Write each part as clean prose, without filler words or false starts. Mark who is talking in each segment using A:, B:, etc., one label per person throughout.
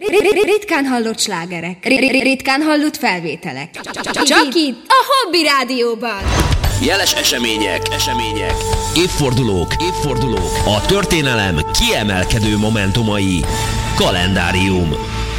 A: Ritkán hallott slágerek. Ritkán hallott felvételek. Csak itt, a Hobby Rádióban.
B: Jeles események. Évfordulók. A történelem kiemelkedő momentumai. Kalendárium.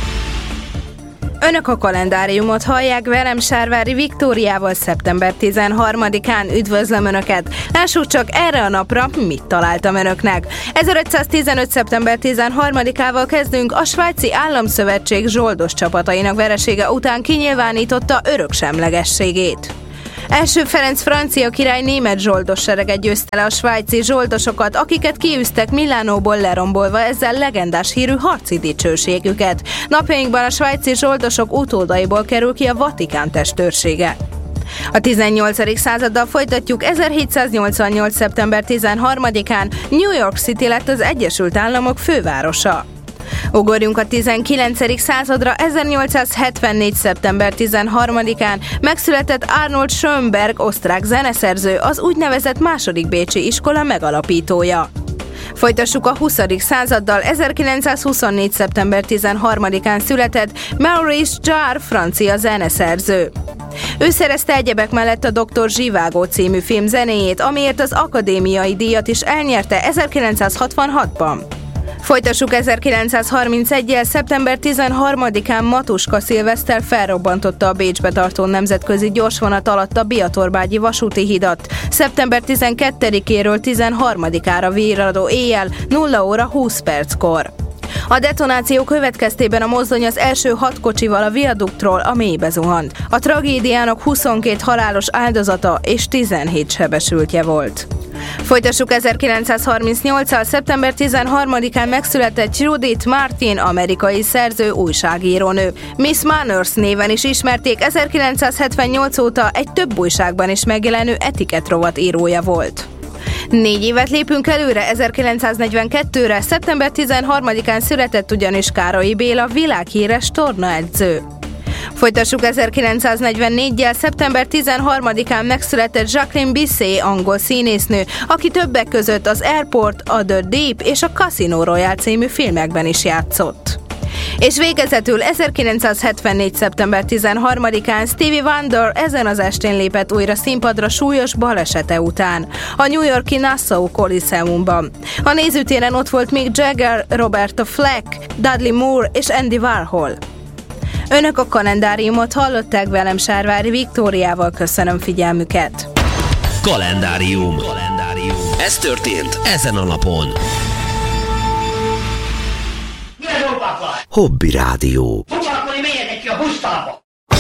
C: Önök a kalendáriumot hallják, velem Sárvári Viktóriával szeptember 13-án. Üdvözlöm Önöket! Lássuk csak erre a napra, mit találtam Önöknek. 1515. szeptember 13-ával kezdünk. A Svájci Államszövetség zsoldos csapatainak veresége után kinyilvánította öröksemlegességét. Első Ferenc francia király német zsoldos sereget győzte le a svájci zsoldosokat, akiket kiűztek Milánóból lerombolva ezzel legendás hírű harci dicsőségüket. Napjainkban a svájci zsoldosok utódaiból kerül ki a Vatikán testőrsége. A 18. századdal folytatjuk. 1788. szeptember 13-án New York City lett az Egyesült Államok fővárosa. Ugorjunk a 19. századra. 1874. szeptember 13-án megszületett Arnold Schönberg, osztrák zeneszerző, az úgynevezett második bécsi iskola megalapítója. Folytassuk a 20. századdal. 1924. szeptember 13-án született Maurice Jarre, francia zeneszerző. Ő szerezte egyebek mellett a Dr. Zsivágó című film zenéjét, amiért az akadémiai díjat is elnyerte 1966-ban. Folytassuk 1931-jel. Szeptember 13-án Matuska Szilveszter felrobbantotta a Bécsbe tartó nemzetközi gyorsvonat alatt a Biatorbágyi vasúti hidat. Szeptember 12-éről 13-ára virradó éjjel 0 óra 20 perckor. A detonáció következtében a mozdony az első 6 kocsival a viaduktról a mélybe zuhant. A tragédiának 22 halálos áldozata és 17 sebesültje volt. Folytassuk 1938-al. Szeptember 13-án megszületett Judith Martin, amerikai szerző, újságírónő. Miss Manners néven is ismerték, 1978 óta egy több újságban is megjelenő etiketrovat írója volt. 4 évet lépünk előre. 1942-re. Szeptember 13-án született ugyanis Károlyi Béla, világhíres tornaedző. Folytassuk 1944-jel. Szeptember 13-án megszületett Jacqueline Bisset, angol színésznő, aki többek között az Airport, a The Deep és a Casino Royale című filmekben is játszott. És végezetül 1974. szeptember 13-án Stevie Wonder ezen az estén lépett újra színpadra súlyos balesete után, a New York-i Nassau Coliseumban. A nézőtéren ott volt Mick Jagger, Roberta Flack, Dudley Moore és Andy Warhol. Önök a kalendáriumot hallották, velem Sárvári Viktóriával. Köszönöm figyelmüket.
B: Kalendárium. Ez történt ezen a napon. Hobby Rádió.
D: Foglalkozni, melyedek ki a busztába!